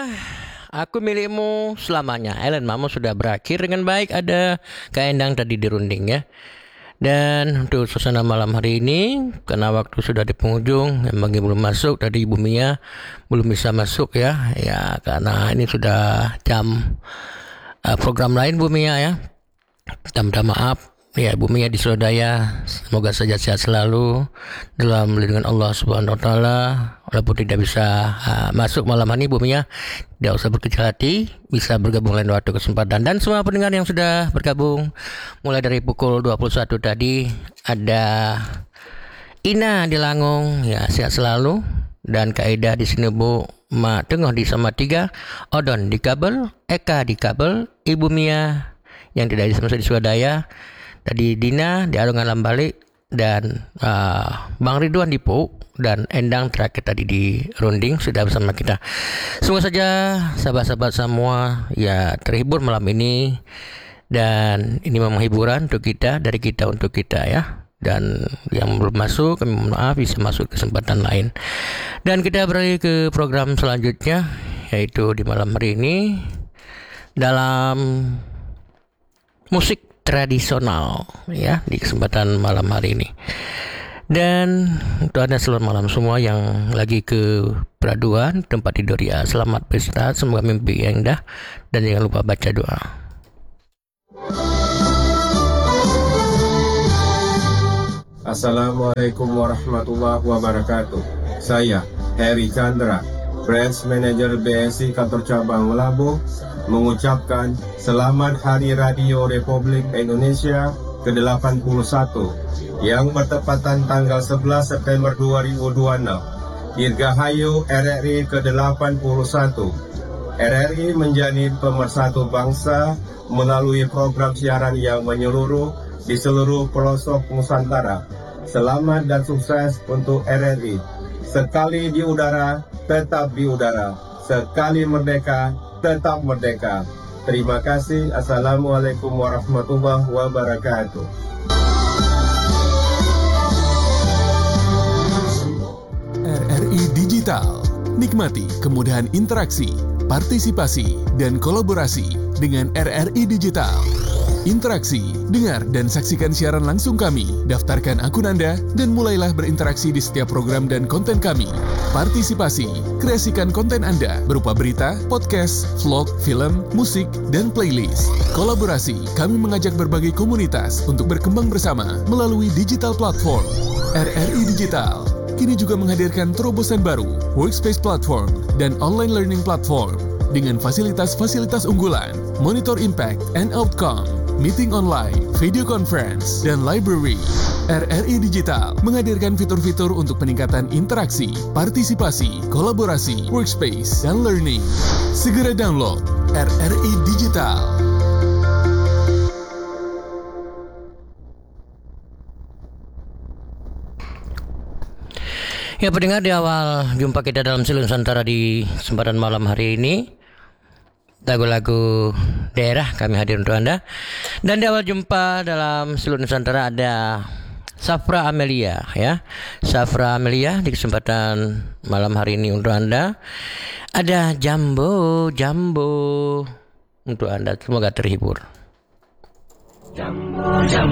Aku milikmu selamanya. Ellen Mamo sudah berakhir dengan baik. Ada Kak Endang tadi dirunding ya. Dan untuk suasana malam hari ini, karena waktu sudah di penghujung, yang bagi belum masuk, tadi Ibu Mia belum bisa masuk ya. Ya karena ini sudah jam program lain Bu Mia ya. Minta maaf. Ya Bu Mia di Surabaya, semoga saja sehat selalu dalam lindungan Allah Subhanahu Wa Taala. Walaupun tidak bisa masuk malam hari Bu Mia, tidak usah berkecil hati, bisa bergabung lain waktu kesempatan. Dan semua pendengar yang sudah bergabung mulai dari pukul 21 tadi, ada Ina di Langung, ya sehat selalu. Dan Kak Eda di sini Bu, Mak Tengah di Salatiga, Odon di Kabel, Eka di Kabel, Ibu Mia yang tidak bisa di Surabaya. Tadi Dina di Alungan Lambalik dan Bang Ridwan di Pau dan Endang terakhir tadi di Runding sudah bersama kita. Semoga saja sahabat-sahabat semua ya terhibur malam ini, dan ini memang hiburan untuk kita, dari kita untuk kita ya. Dan yang belum masuk kami mohon maaf, bisa masuk kesempatan lain. Dan kita beralih ke program selanjutnya, yaitu di malam hari ini dalam musik tradisional ya di kesempatan malam hari ini. Dan untuk Anda selamat malam semua yang lagi ke peraduan tempat tidur ya, selamat beristirahat, semoga mimpi yang indah, dan jangan lupa baca doa. Assalamualaikum warahmatullahi wabarakatuh. Saya Heri Chandra, Branch Manager BSI Kantor Cabang Labuh, mengucapkan Selamat Hari Radio Republik Indonesia ke-81 yang bertepatan tanggal 11 September 2026. Dirgahayu RRI ke-81. RRI menjadi pemersatu bangsa melalui program siaran yang menyeluruh di seluruh pelosok Nusantara. Selamat dan sukses untuk RRI. Sekali di udara, tetap di udara. Sekali merdeka, tetap merdeka. Terima kasih. Assalamualaikum warahmatullahi wabarakatuh. RRI Digital. Nikmati kemudahan interaksi, partisipasi, dan kolaborasi dengan RRI Digital. Interaksi, dengar dan saksikan siaran langsung kami, daftarkan akun Anda, dan mulailah berinteraksi di setiap program dan konten kami. Partisipasi, kreasikan konten Anda berupa berita, podcast, vlog, film, musik, dan playlist. Kolaborasi, kami mengajak berbagai komunitas untuk berkembang bersama melalui digital platform. RRI Digital kini juga menghadirkan terobosan baru, workspace platform, dan online learning platform dengan fasilitas-fasilitas unggulan, monitor impact and outcome, meeting online, video conference, dan library. RRI Digital menghadirkan fitur-fitur untuk peningkatan interaksi, partisipasi, kolaborasi, workspace, dan learning. Segera download RRI Digital. Ya pendengar, di awal jumpa kita dalam Seluruh Nusantara di kesempatan malam hari ini, lagu-lagu daerah kami hadir untuk Anda. Dan di awal jumpa dalam Seluruh Nusantara ada Safra Amelia ya. Safra Amelia di kesempatan malam hari ini untuk Anda. Ada Jambo Jambo untuk Anda, semoga terhibur. Jambo Jambo